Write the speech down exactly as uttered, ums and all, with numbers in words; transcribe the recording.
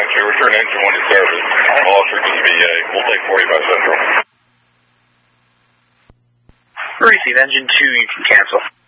Roger. Return engine one to service. All frequency V A. We'll take forty-five Central. Receive engine two, you can cancel.